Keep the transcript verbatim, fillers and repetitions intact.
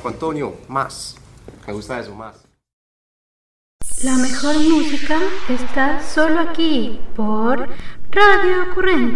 Marco Antonio, más. Me gusta eso, más. La mejor música está solo aquí, por Radio Ocurrente.